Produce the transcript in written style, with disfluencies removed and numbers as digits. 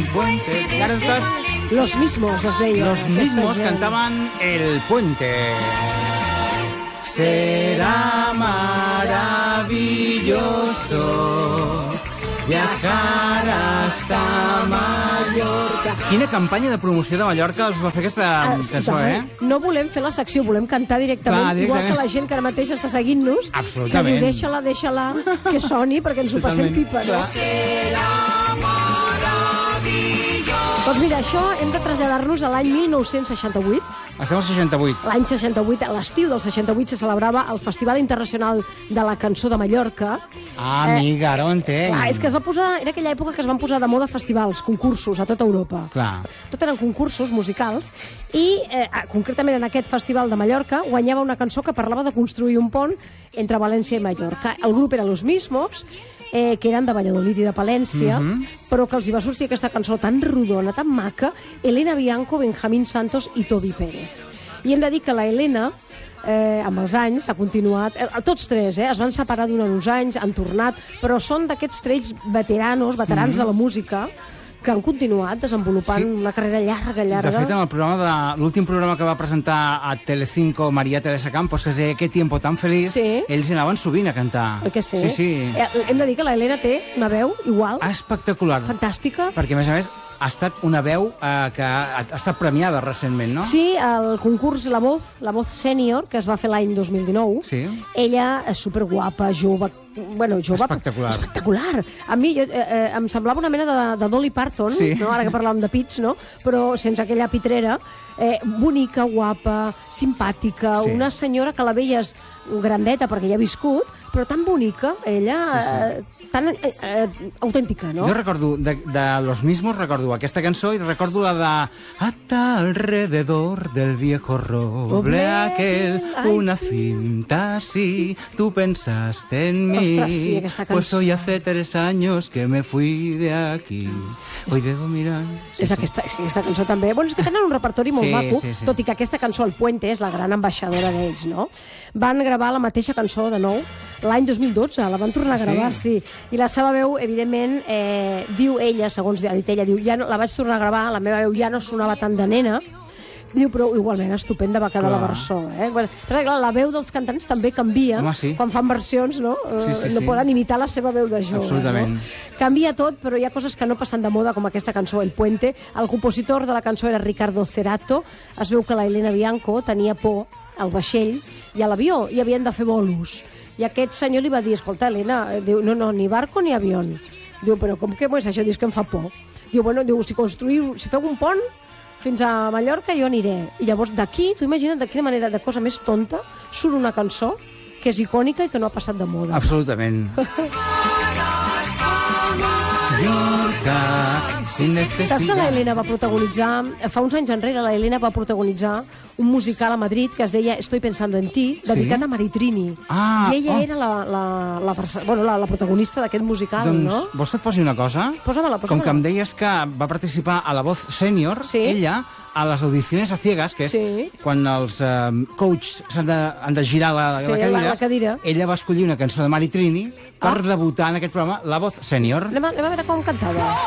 puente. Cartas. Los mismos, es deia. Los mismos cantaban El Puente. Será maravilloso viajar hasta Mallorca. Quina campanya de promoció de Mallorca els va fer aquesta cançó, No volem fer la secció, volem cantar directament, igual que la gent que ara mateix està seguint-nos, que diu, deixa-la, que soni, perquè ens ho passem pipa, no? Doncs mira, això hem de traslladar-nos a l'any 1968. Estem al 68. L'any 68, a l'estiu del 68, se celebrava el Festival Internacional de la Cançó de Mallorca. Ah, amiga, ara ho entenc. Clar, és que es va posar, era aquella època que es van posar de moda festivals, concursos a tota Europa. Clar. Tot eren concursos musicals i, concretament en aquest festival de Mallorca, guanyava una cançó que parlava de construir un pont entre València i Mallorca. El grup era Los Mismos, que eren de Valladolid i de Palència, però que els hi va sortir aquesta cançó tan rodona, tan maca, Elena Bianco, Benjamín Santos i Toby Pérez. I hem de dir que la Elena, amb els anys, ha continuat... Tots tres, es van separar durant uns anys, han tornat, però són d'aquests tres veterans de la música, que han continuat desenvolupant una carrera llarga. De fet, en el programa l'últim programa que va presentar a Telecinco María Teresa Campos, que es deia Qué tiempo tan feliz, ells anaven sovint a cantar. Oi que sí? Sí. Hem de dir que la Elena té una veu igual. Espectacular. Fantàstica. Perquè, a més, ha estat una veu que ha estat premiada recentment, no? Sí, el concurs La Voz Sènior, que es va fer l'any 2019, ella és superguapa, jove, espectacular. A mi em semblava una mena de Dolly Parton, no? Ara que parlàvem de pits, no? Però sense aquella pitrera, bonica, guapa, simpàtica, una senyora que la veies grandeta perquè ja ha viscut, però tan bonica, ella, tan autèntica, no? Jo recordo, de Los Mismos, recordo aquesta cançó i recordo la de Hasta alrededor del viejo roble aquel, una cinta así, tú pensaste en mí. Ostres, sí, aquesta cançó. Pues hoy hace 3 años que me fui de aquí. Hoy debo mirar... És aquesta cançó també. Bueno, és que tenen un repertori molt maco, tot i que aquesta cançó, El Puente, és la gran ambaixadora d'ells, no? Van gravar la mateixa cançó de nou l'any 2012, la van tornar a gravar, sí. I la seva veu, evidentment, diu ella, segons ha dit ella, diu, ja la vaig tornar a gravar, la meva veu ja no sonava tant de nena, diu, però igualment estupenda va quedar la versió. Però clar, la veu dels cantants també canvia quan fan versions, no? No poden imitar la seva veu de jove. Absolutament. Canvia tot, però hi ha coses que no passen de moda, com aquesta cançó, El Puente. El compositor de la cançó era Ricardo Cerato. Es veu que la Elena Bianco tenia por al vaixell i a l'avió, i havien de fer bolos. I aquest senyor li va dir, escolta, Elena, diu, no, ni barco ni avió. Diu, però com que és això? Diu, que em fa por. Diu, bueno, si feu un pont fins a Mallorca, jo aniré. I llavors d'aquí, tu imagina't de quina manera, de cosa més tonta, surt una cançó que és icònica i que no ha passat de moda. Absolutament. Saps que la Elena va protagonitzar, fa uns anys enrere, la Elena va protagonitzar un musical a Madrid que es deia Estoy pensando en ti, dedicat a Maritrini. I ella era la protagonista d'aquest musical, no? Doncs, vols que et posi una cosa? Posa-me-la. Com que em deies que va participar a La Voz Sènior, ella, a les audicions a ciegas, que és quan els coaches han de girar la cadira, ella va escollir una cançó de Maritrini per debutar en aquest programa La Voz Sènior. Anem a veure com cantava.